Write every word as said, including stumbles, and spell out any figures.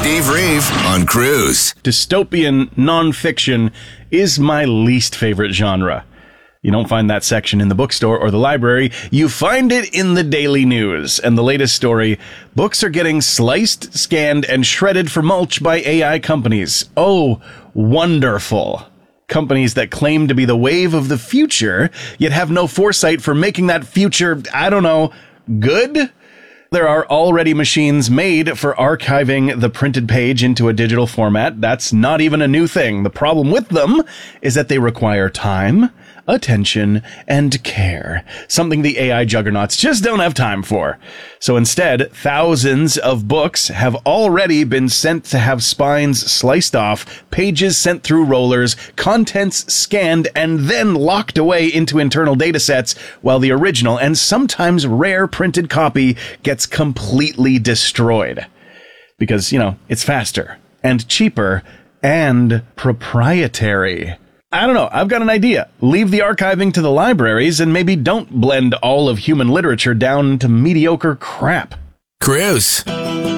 Dave Rave on Cruise. Dystopian nonfiction is my least favorite genre. You don't find that section in the bookstore or the library. You find it in the daily news. And the latest story, books are getting sliced, scanned, and shredded for mulch by A I companies. Oh, wonderful. Companies that claim to be the wave of the future, yet have no foresight for making that future, I don't know, good? There are already machines made for archiving the printed page into a digital format. That's not even a new thing. The problem with them is that they require time, attention, and care, something the A I juggernauts just don't have time for. So instead, thousands of books have already been sent to have spines sliced off, pages sent through rollers, contents scanned, and then locked away into internal datasets, while the original and sometimes rare printed copy gets completely destroyed. Because, you know, it's faster and cheaper and proprietary. I don't know. I've got an idea. Leave the archiving to the libraries and maybe don't blend all of human literature down to mediocre crap. Cruise.